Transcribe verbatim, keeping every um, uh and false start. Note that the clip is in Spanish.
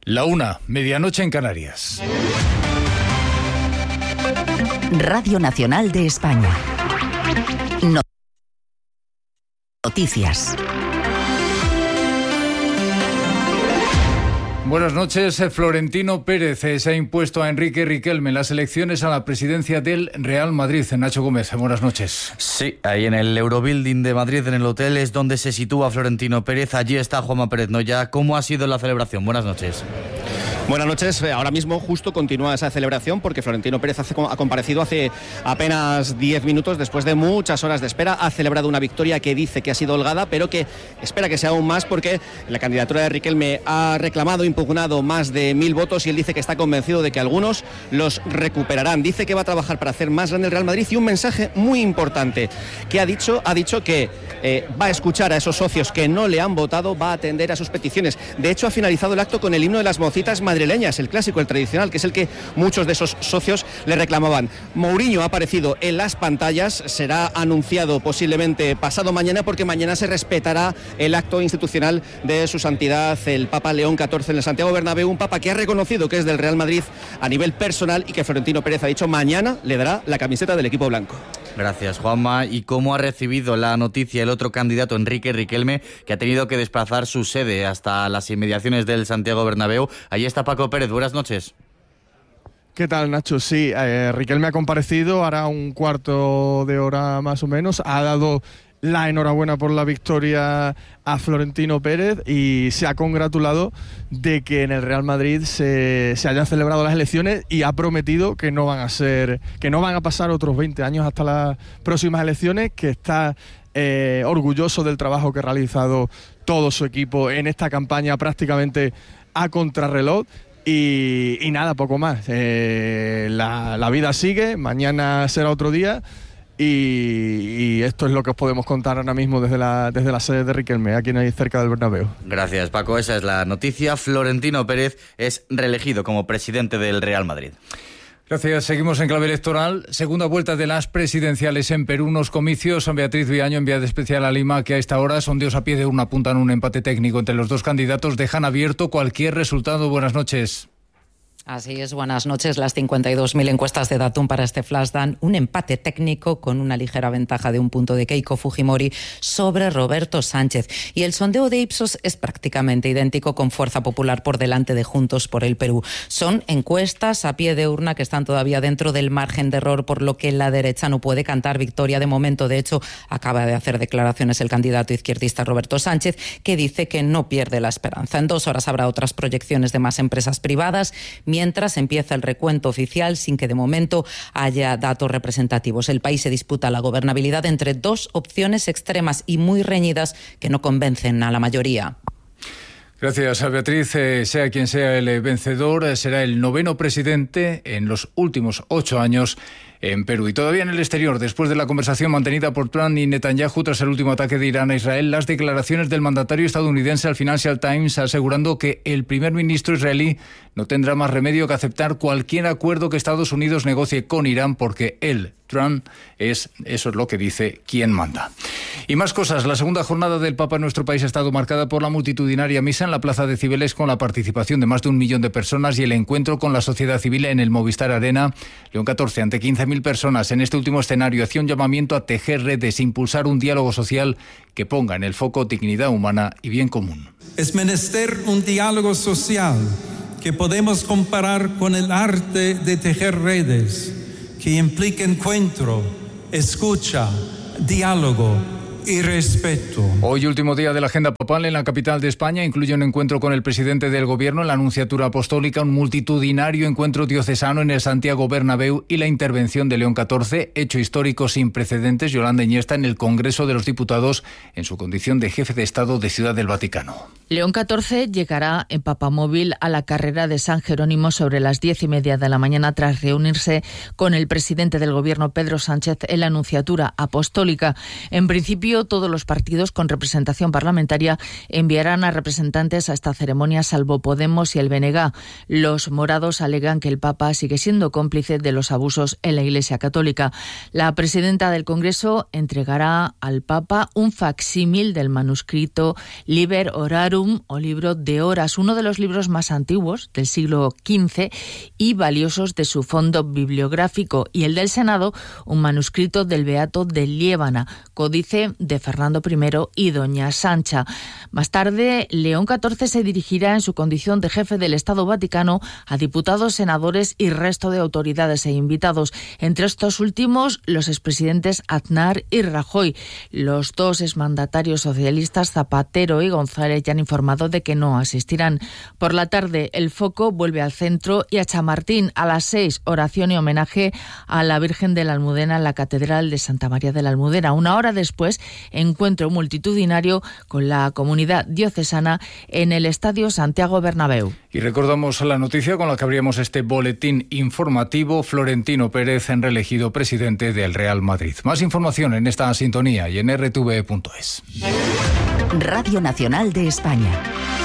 La una, medianoche en Canarias. Radio Nacional de España. Noticias. Buenas noches. Florentino Pérez se ha impuesto a Enrique Riquelme en las elecciones a la presidencia del Real Madrid. Nacho Gómez, buenas noches. Sí, ahí en el Eurobuilding de Madrid, en el hotel, es donde se sitúa Florentino Pérez. Allí está Juanma Pérez Noya. ¿Cómo ha sido la celebración? Buenas noches. Buenas noches. Ahora mismo justo continúa esa celebración porque Florentino Pérez hace, ha comparecido hace apenas diez minutos, después de muchas horas de espera. Ha celebrado una victoria que dice que ha sido holgada, pero que espera que sea aún más porque la candidatura de Riquelme ha reclamado, impugnado más de mil votos y él dice que está convencido de que algunos los recuperarán. Dice que va a trabajar para hacer más grande el Real Madrid y un mensaje muy importante que ha dicho, ha dicho que eh, va a escuchar a esos socios que no le han votado, va a atender a sus peticiones. De hecho, ha finalizado el acto con el himno de las mocitas madrileñas, el clásico, el tradicional, que es el que muchos de esos socios le reclamaban. Mourinho ha aparecido en las pantallas, será anunciado posiblemente pasado mañana porque mañana se respetará el acto institucional de su santidad el Papa León catorce en el Santiago Bernabéu, un Papa que ha reconocido que es del Real Madrid a nivel personal y que Florentino Pérez ha dicho mañana le dará la camiseta del equipo blanco. Gracias, Juanma. ¿Y cómo ha recibido la noticia el otro candidato, Enrique Riquelme, que ha tenido que desplazar su sede hasta las inmediaciones del Santiago Bernabéu? Allí está Paco Pérez, buenas noches. ¿Qué tal, Nacho? Sí, eh, Riquelme ha comparecido, hará un cuarto de hora más o menos, ha dado la enhorabuena por la victoria a Florentino Pérez y se ha congratulado de que en el Real Madrid se, se hayan celebrado las elecciones y ha prometido que no van a ser, que no van a pasar otros veinte años hasta las próximas elecciones, que está eh, orgulloso del trabajo que ha realizado todo su equipo en esta campaña prácticamente a contrarreloj. Y, y nada, poco más. Eh, la, la vida sigue, mañana será otro día y, y esto es lo que os podemos contar ahora mismo desde la, desde la sede de Riquelme, aquí en ahí cerca del Bernabéu. Gracias, Paco. Esa es la noticia. Florentino Pérez es reelegido como presidente del Real Madrid. Gracias. Seguimos en clave electoral. Segunda vuelta de las presidenciales en Perú. Unos comicios. San Beatriz Viaño, enviada especial a Lima, que a esta hora sondeos a pie de urna apuntan un empate técnico entre los dos candidatos. Dejan abierto cualquier resultado. Buenas noches. Así es, buenas noches. Las cincuenta y dos mil encuestas de Datum para este flash dan un empate técnico con una ligera ventaja de un punto de Keiko Fujimori sobre Roberto Sánchez. Y el sondeo de Ipsos es prácticamente idéntico, con Fuerza Popular por delante de Juntos por el Perú. Son encuestas a pie de urna que están todavía dentro del margen de error, por lo que la derecha no puede cantar victoria de momento. De hecho, acaba de hacer declaraciones el candidato izquierdista Roberto Sánchez, que dice que no pierde la esperanza. En dos horas habrá otras proyecciones de más empresas privadas, mientras empieza el recuento oficial sin que de momento haya datos representativos. El país se disputa la gobernabilidad entre dos opciones extremas y muy reñidas que no convencen a la mayoría. Gracias, Beatriz. Eh, sea quien sea el vencedor, eh, será el noveno presidente en los últimos ocho años en Perú. Y todavía en el exterior, después de la conversación mantenida por Trump y Netanyahu tras el último ataque de Irán a Israel, las declaraciones del mandatario estadounidense al Financial Times asegurando que el primer ministro israelí no tendrá más remedio que aceptar cualquier acuerdo que Estados Unidos negocie con Irán, porque él, Trump, es, eso es lo que dice, quien manda. Y más cosas. La segunda jornada del Papa en nuestro país ha estado marcada por la multitudinaria misa en la Plaza de Cibeles, con la participación de más de un millón de personas, y el encuentro con la sociedad civil en el Movistar Arena. León catorce, ante quince mil personas en este último escenario, hacía un llamamiento a tejer redes, impulsar un diálogo social que ponga en el foco dignidad humana y bien común. Es menester un diálogo social que podemos comparar con el arte de tejer redes, que implica encuentro, escucha, diálogo y respeto. Hoy, último día de la agenda papal en la capital de España, incluye un encuentro con el presidente del gobierno en la Anunciatura Apostólica, un multitudinario encuentro diocesano en el Santiago Bernabéu y la intervención de León catorce, hecho histórico sin precedentes, Yolanda Iniesta, en el Congreso de los Diputados en su condición de jefe de Estado de Ciudad del Vaticano. León catorce llegará en papamóvil a la carrera de San Jerónimo sobre las diez y media de la mañana, tras reunirse con el presidente del gobierno, Pedro Sánchez, en la Anunciatura Apostólica. En principio, principio, todos los partidos con representación parlamentaria enviarán a representantes a esta ceremonia, salvo Podemos y el B N G. Los morados alegan que el Papa sigue siendo cómplice de los abusos en la Iglesia Católica. La presidenta del Congreso entregará al Papa un facsímil del manuscrito Liber Orarum, o libro de horas, uno de los libros más antiguos del siglo quince y valiosos de su fondo bibliográfico, y el del Senado, un manuscrito del Beato de Liébana, códice de Fernando primero y Doña Sancha. Más tarde, León catorce se dirigirá en su condición de jefe del Estado Vaticano a diputados, senadores y resto de autoridades e invitados. Entre estos últimos, los expresidentes Aznar y Rajoy. Los dos exmandatarios socialistas, Zapatero y González, ya han informado de que no asistirán. Por la tarde, el foco vuelve al centro y a Chamartín. A las seis, oración y homenaje a la Virgen de la Almudena en la Catedral de Santa María de la Almudena. Una hora después, encuentro multitudinario con la comunidad diocesana en el Estadio Santiago Bernabéu. Y recordamos la noticia con la que abríamos este boletín informativo: Florentino Pérez en reelegido presidente del Real Madrid. Más información en esta sintonía y en r t v punto es. Radio Nacional de España.